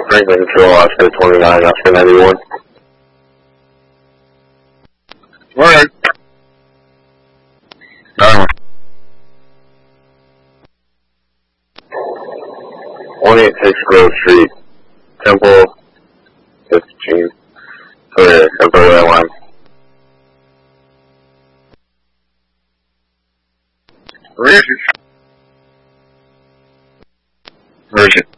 Franklin Control, Oscar 29, Oscar 91. Alright. 186 Grove Street, Temple, 15, clear, Alberta line. Where is it?